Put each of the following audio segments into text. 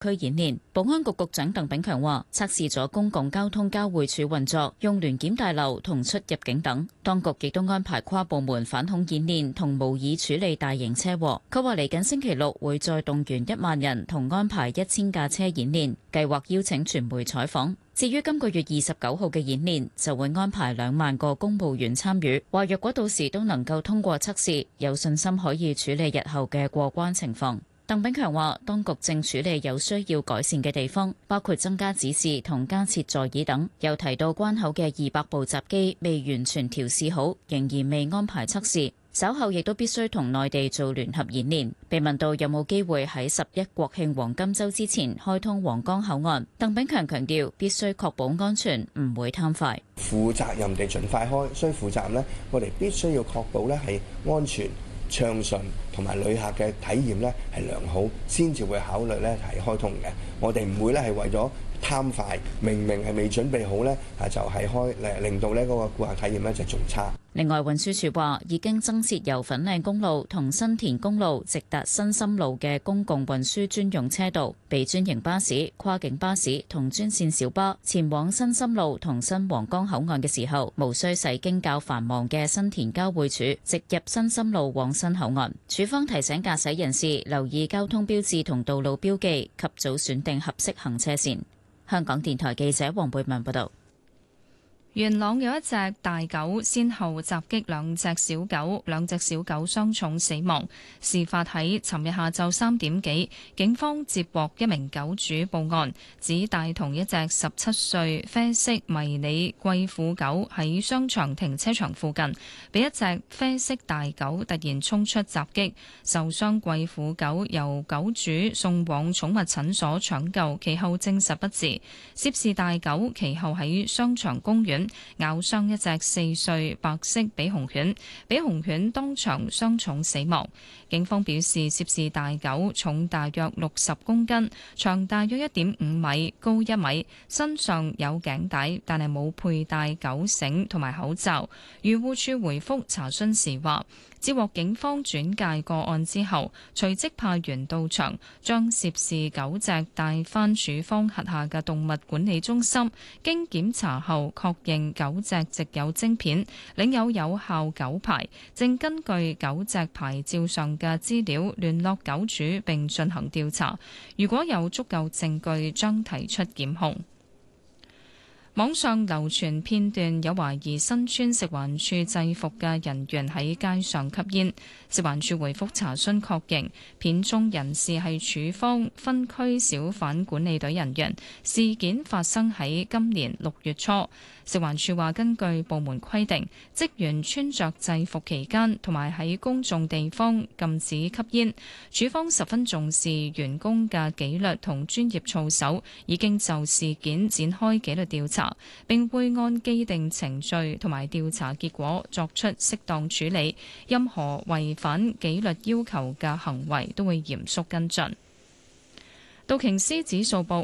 區演練。保安局局長鄧炳強話，測試咗公共交通交匯處運作，用聯檢大樓同出入境等。當局亦都安排跨部門反恐演練同模擬處理大型車禍。佢話嚟緊星期六會再動員1萬人同安排1000架車演練，計劃邀請傳媒採訪。至於今個月29號嘅演練，就會安排2萬個公務員參與。話若果到時都能夠通過測試，有信心可以處理日後嘅過關情況。鄧炳強話，當局正處理有需要改善嘅地方，包括增加指示同加設座椅等。又提到關口嘅200部閘機未完全調試好，仍然未安排測試。稍後亦都必須同內地做聯合演練。被問到有冇機會喺11國慶黃金週之前開通皇崗口岸，鄧炳強強調必須確保安全，唔會貪快。 負責任地盡快開，所以負責任呢，我哋必須要確保呢係安全暢順，同埋旅客嘅體驗呢係良好，先至會考慮呢係開通嘅。我哋唔會呢係為咗貪快，明明係未準備好呢，就係開令到呢嗰個顧客體驗呢就仲差。 另外，運輸署話已經增設由粉嶺公路同新田公路直達新深路嘅公共運輸專用車道，俾專營巴士、跨境巴士同專線小巴前往新深路同新皇崗口岸嘅時候，無需駛經較繁忙嘅新田交匯處，直入新深路往新口岸。署方提醒駕駛人士留意交通標誌同道路標記，及早選定合適行車線。香港電台記者黃貝文報道。 元朗有一隻大狗先後襲擊2隻小狗，2隻小狗傷重死亡。事發喺尋日下晝3點幾，警方接獲一名狗主報案，指帶同一隻17歲啡色迷你貴婦狗喺商場停車場附近，被一隻啡色大狗突然衝出襲擊，受傷貴婦狗由狗主送往寵物診所搶救，其後證實不治。涉事大狗其後喺商場公園咬傷一隻4歲白色比熊犬，比熊犬當場傷重死亡。警方表示，涉事大狗重大約60公斤，長大約1.5米，高1米，身上有頸帶，但係冇佩戴狗繩同埋口罩。漁護署回覆查詢時話，接獲警方轉介個案之後，隨即派員到場，將涉事狗隻帶返署方轄下嘅動物管理中心，經檢查後確認狗隻植有晶片，領有有效狗牌，正根據狗隻牌照上嘅資料聯絡狗主並進行調查。如果有足夠證據，將提出檢控。網上流傳片段有懷疑身穿食環署制服嘅人員喺街上吸煙，食環署回覆查詢確認，片中人士係署方分區小販管理隊人員。事件發生喺今年6月初。食環署話，根據部門規定，職員穿着制服期間同埋喺公眾地方禁止吸煙。署方十分重視員工嘅紀律同專業操守，已經就事件展開紀律調查，並會按既定程序同埋調查結果作出適當處理。任何違反紀律要求嘅行為都會嚴肅跟進。道瓊斯指數報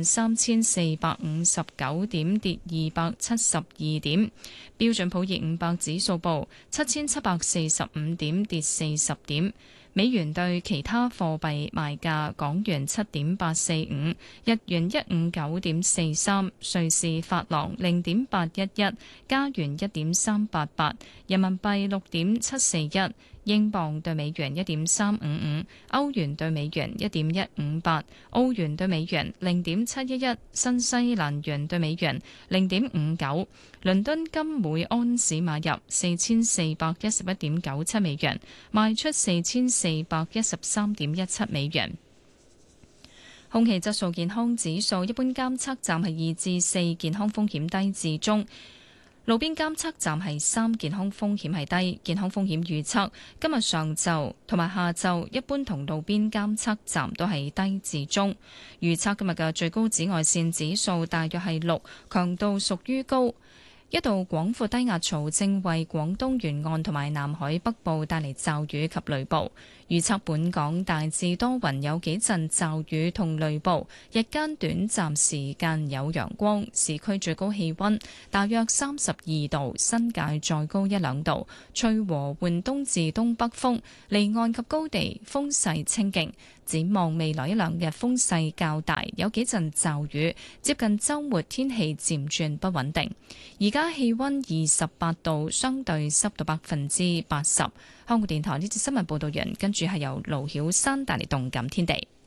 53,459點，跌272點。標準普爾500指數報7,745點，跌40點。美元對其他貨幣賣價：港元7.845，日元159.43，瑞士法郎0.811，加元1.388，人民幣6.741。英鎊對美元1.355，歐元對美元1.158，澳元對美元0.711，新西蘭元對美元0.59。倫敦金每安士買入4411.97美元，賣出4413.17美元。空氣質素健康指數，一般監測站係2至4，健康風險低至中。路邊監測站係3，健康風險係低。健康風險預測今日上晝同埋下晝，一般同路邊監測站都係低至中。預測今日嘅最高紫外線指數大約係6，強度屬於高。一道廣闊低壓槽正為廣東沿岸同埋南海北部帶嚟驟雨及雷暴。 預測本港大致多雲，有幾陣驟雨同雷暴，日間短暫時間有陽光。市區最高氣溫大約32度，新界再高1-2度。吹和緩東至東北風，離岸及高地風勢清勁。展望未來1-2日風勢較大，有幾陣驟雨。接近週末天氣漸轉不穩定。而家氣溫28度，相對濕度80%。香港電台呢節新聞報道完，跟住係由盧曉山帶嚟動感天地。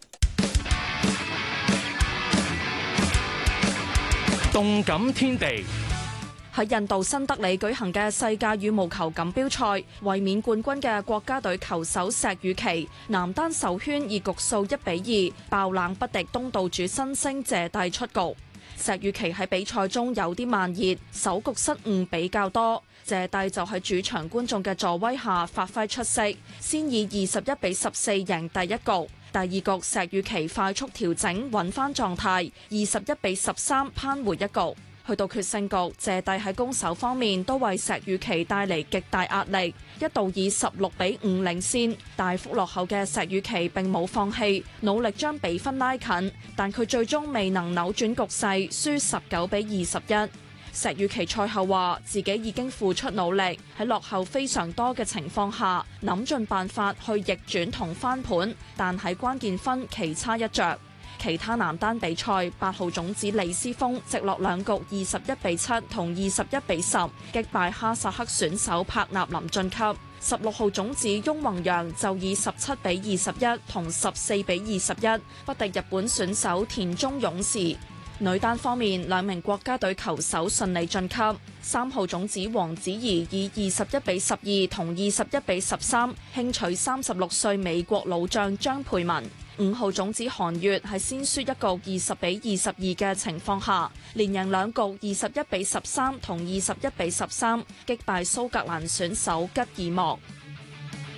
動感天地。 喺印度新德里舉行嘅世界羽毛球錦標賽，衛冕冠軍嘅國家隊球手石宇奇男單首圈以局數1-2爆冷不敵東道主新星謝帝出局。石宇奇喺比賽中有啲慢熱，首局失誤比較多。謝帝就喺主場觀眾嘅助威下發揮出色，先以21-14贏第一局。第二局石宇奇快速調整，揾返狀態，21-13扳回一局。去到決勝局，謝帝喺攻守方面都為石宇奇帶嚟極大壓力，一度以16-5領先。大幅落後嘅石宇奇並冇放棄，努力將比分拉近，但佢最終未能扭轉局勢，輸19-21。石宇奇賽後話自己已經付出努力，喺落後非常多嘅情況下，諗盡辦法去逆轉同翻盤，但喺關鍵分棋差一着。其他男單比賽，8號種子李斯峰直落兩局21-7同21-10擊敗哈薩克選手帕納林晉級。16號種子翁宏陽就以17-21同14-21不敵日本選手田中勇士。女單方面，2名國家隊球手順利晉級。3號種子王子怡以21-12同21-13輕取36歲美國老將張佩文。5號種子韓悅喺先輸一局20-22嘅情況下，連贏兩局21-13同21-13擊敗蘇格蘭選手吉爾莫。